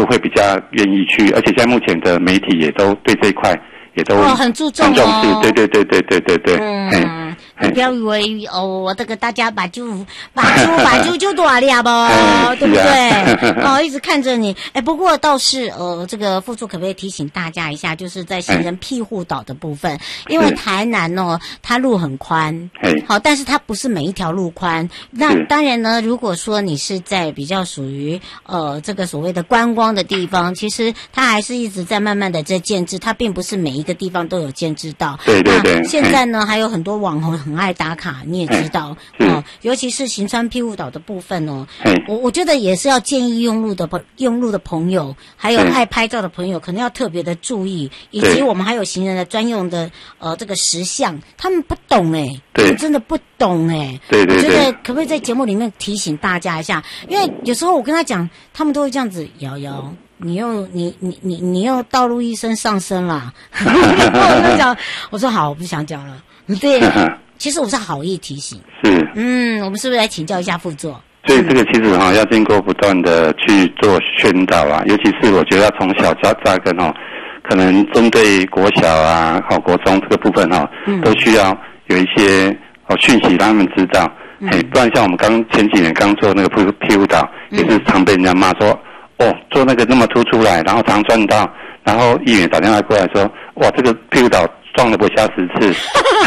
会比较愿意去，而且现在目前的媒体也都对这一块也都很注重哦，对对对对对对对， 你不要以为我这个大家把就多了吧，对不对？一直看着你。不过倒是这个副处可不可以提醒大家一下，就是在行人庇护岛的部分，因为台南它路很宽，好，但是它不是每一条路宽。那当然呢，如果说你是在比较属于这个所谓的观光的地方，其实它还是一直在慢慢的在建制，它并不是每一个地方都有建制到。 对对对。 现在呢，还有很多网红很爱打卡，你也知道尤其是行川庇护岛的部分我觉得也是要建议用路的朋友，还有爱拍照的朋友，可能要特别的注意，以及我们还有行人的专用的这个石像，他们不懂他们真的不懂对对对， 我觉得可不可以在节目里面提醒大家一下？因为有时候我跟他讲，他们都会这样子摇。你又道路医生上身啦！我就讲，我说好，我不想讲了。对，其实我是好意提醒。 是。 我们是不是来请教一下副座？ 所以这个其实要经过不断的去做宣导啊，尤其是我觉得要从小扎根可能针对国小啊、国中这个部分都需要有一些讯息让他们知道。不然像我们前几年刚做那个庇护岛，也是常被人家骂说。做那个那么突出来，然后常撞到，然后议员打电话过来说，哇，这个庇护岛撞了不下10次。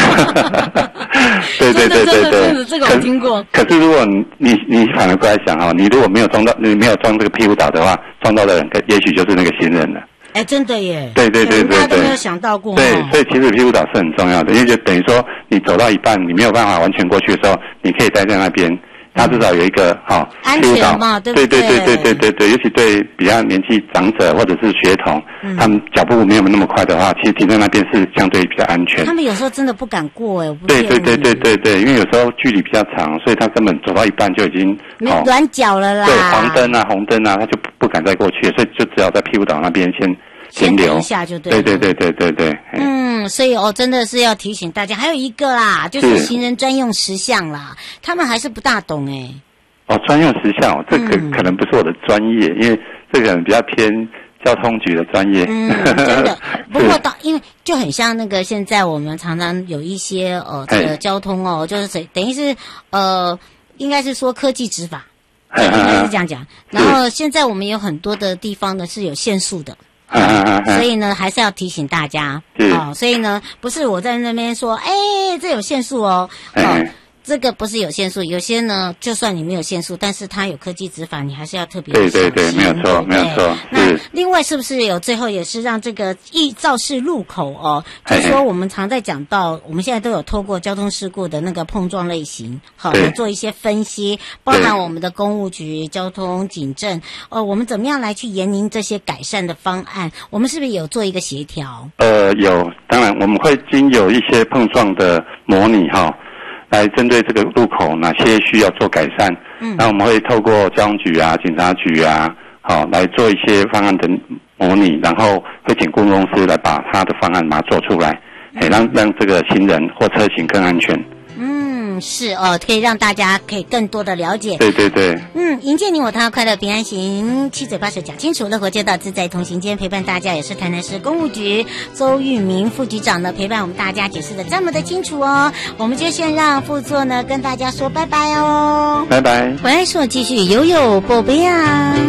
对对对对对， 这个我听过。 可是如果你反而过来想你如果没有撞这个庇护岛的话，撞到的人也许就是那个行人了。 真的耶。 对对对对对， 大家都没有想到过。 对，所以其实庇护岛是很重要的，因为就等于说你走到一半，你没有办法完全过去的时候，你可以待在那边。他至少有一个安全嘛，对不对？ 对对对对对对，尤其对比较年纪长者或者是学童，他们脚步没有那么快的话，其实停在那边是相对比较安全。 他们有时候真的不敢过对对对对对对，因为有时候距离比较长，所以他根本走到一半就已经软脚了啦。 对，黄灯啊、红灯啊，他就不敢再过去了，所以就只好在庇护岛那边先留一下就对了。 对对对对对对。 所以真的是要提醒大家，还有一个啦，就是行人专用石像啦，他们还是不大懂专用石像这个可能不是我的专业，因为这个可能比较偏交通局的专业。 真的。不过因为就很像那个现在我们常常有一些这个交通就是等于是应该是说科技执法，应该是这样讲。然后现在我们有很多的地方呢是有限速的。所以呢，还是要提醒大家所以呢，不是我在那边说，这有限速这个不是有限速，有些呢，就算你没有限速，但是它有科技执法，你还是要特别小心。 对对对，没有错，没有错。 那另外是不是最后也是让这个肇事路口就是说我们常在讲到，我们现在都有透过交通事故的那个碰撞类型，做一些分析，包含我们的公务局、交通警政，我们怎么样来去研拟这些改善的方案？我们是不是有做一个协调？ 有，当然我们会经有一些碰撞的模拟来针对这个路口哪些需要做改善，那我们会透过交通局啊、警察局啊，来做一些方案的模拟，然后会请顾问公司来把他的方案把它做出来，让这个行人或车行更安全。 是可以让大家可以更多的了解。 对对对。 迎接你我他，快乐平安行，七嘴八舌讲清楚，乐活街道自在同行间，陪伴大家也是台南市公务局周玉明副局长呢陪伴我们大家解释的这么的清楚我们就先让副座呢跟大家说拜拜拜拜。 回来说继续悠悠宝贝啊。